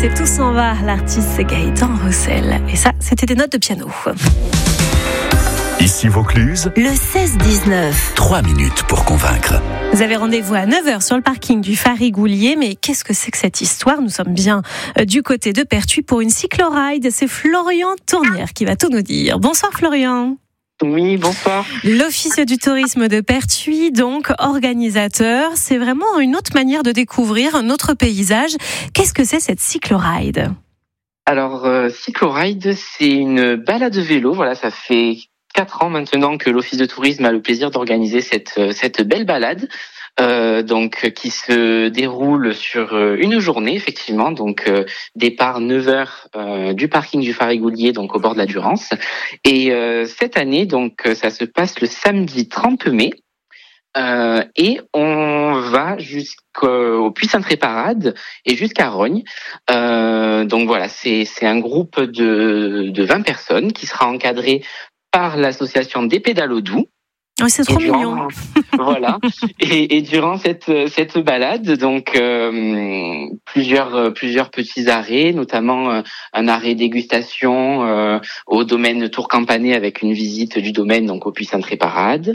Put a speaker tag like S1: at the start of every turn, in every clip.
S1: c'est Tout s'en va. L'artiste, c'est Gaëtan Roussel. Et ça, c'était des notes de piano.
S2: Ici Vaucluse,
S1: Le 16-19.
S2: 3 minutes pour convaincre.
S1: Vous avez rendez-vous à 9h sur le parking du Farigoulier. Mais qu'est-ce que c'est que cette histoire? Nous sommes bien du côté de Pertuis pour une cycloride. C'est Florian Tournière qui va tout nous dire. Bonsoir Florian.
S3: Oui, bonsoir.
S1: L'Office du tourisme de Pertuis, donc organisateur, c'est vraiment une autre manière de découvrir un autre paysage. Qu'est-ce que c'est cette cycloride?
S3: Alors, cycloride, c'est une balade vélo. Voilà, ça fait 4 ans maintenant que l'Office de tourisme a le plaisir d'organiser cette belle balade. Donc qui se déroule sur une journée effectivement, donc départ 9h du parking du Farigoulier, donc au bord de la Durance, et cette année donc ça se passe le samedi 30 mai et on va jusqu'au Puy-Sainte-Réparade et jusqu'à Rognes. Donc voilà, c'est un groupe de 20 personnes qui sera encadré par l'association des Pédalos Doux.
S1: Oh, c'est trop mignon.
S3: Voilà. Et durant cette balade, donc plusieurs petits arrêts, notamment un arrêt dégustation au domaine Tour Campanet avec une visite du domaine, donc au Puy-Sainte-Réparade.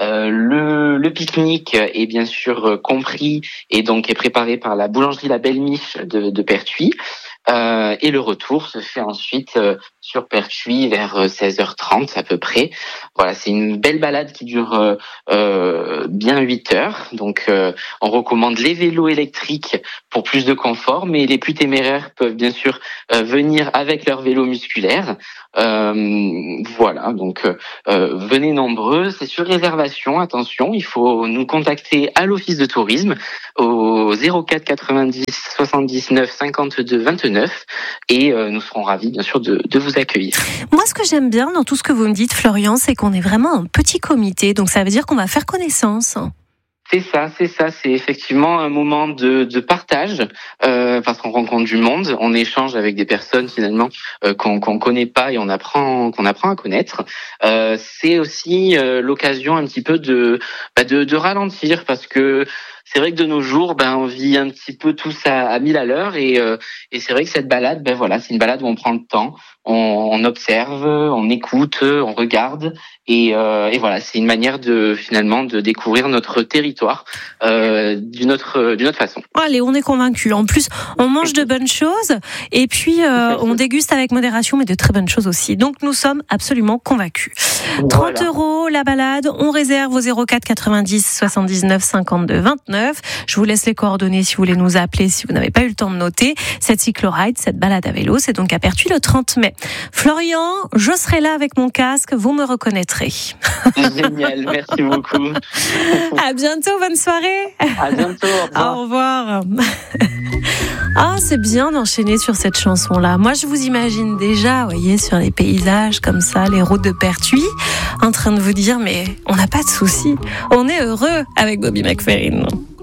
S3: Le pique-nique est bien sûr compris et donc est préparé par la boulangerie La Belle Miche de Pertuis. Et le retour se fait ensuite sur Pertuis vers 16h30 à peu près. Voilà, c'est une belle balade qui dure bien 8 heures. Donc on recommande les vélos électriques pour plus de confort, mais les plus téméraires peuvent bien sûr venir avec leur vélo musculaire. Voilà, donc venez nombreux, c'est sur réservation, attention, il faut nous contacter à l'Office de tourisme au 04 90 79 52 29 et nous serons ravis bien sûr de vous accueillir.
S1: Moi, ce que j'aime bien dans tout ce que vous me dites, Florian, c'est qu'on est vraiment un petit comité, donc ça veut dire qu'on va faire connaissance.
S3: C'est ça, c'est effectivement un moment de partage, parce qu'on rencontre du monde, on échange avec des personnes finalement qu'on connaît pas et qu'on apprend à connaître. C'est aussi l'occasion un petit peu de ralentir, parce que c'est vrai que de nos jours, on vit un petit peu tous à 1000 à l'heure et c'est vrai que cette balade, voilà, c'est une balade où on prend le temps, on observe, on écoute, on regarde et voilà, c'est une manière finalement de découvrir notre territoire d'une autre façon.
S1: Allez, on est convaincus. En plus, on mange de bonnes choses et puis on déguste avec modération, mais de très bonnes choses aussi. Donc nous sommes absolument convaincus. Voilà. 30 € la balade, on réserve au 04 90 79 52 29. Je vous laisse les coordonnées si vous voulez nous appeler, si vous n'avez pas eu le temps de noter. Cette cycloride, cette balade à vélo, c'est donc à Pertuis le 30 mai. Florian, je serai là avec mon casque, vous me reconnaîtrez.
S3: Génial, merci beaucoup.
S1: À bientôt, bonne soirée.
S3: À bientôt, au revoir.
S1: Au revoir. Ah, c'est bien d'enchaîner sur cette chanson-là. Moi, je vous imagine déjà, vous voyez, sur les paysages comme ça, les routes de Pertuis, en train de vous dire, mais on n'a pas de soucis. On est heureux avec Bobby McFerrin.